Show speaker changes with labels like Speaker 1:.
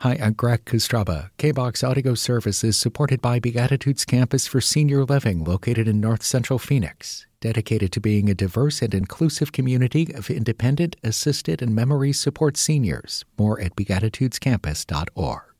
Speaker 1: Hi, I'm Greg Kostraba. KBOX Audio Service is supported by Beatitudes Campus for Senior Living located in North Central Phoenix, dedicated to being a diverse and inclusive community of independent, assisted, and memory support seniors. More at beatitudescampus.org.